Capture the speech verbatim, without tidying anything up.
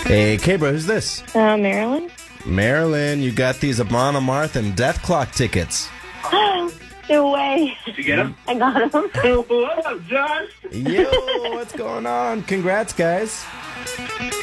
Hey, Cabra, who's this? Uh, Marilyn? Marilyn, you got these Amon Amarth and Death Clock tickets. No way. Did you get them? I got them. What up, Josh? Yo, what's going on? Congrats, guys.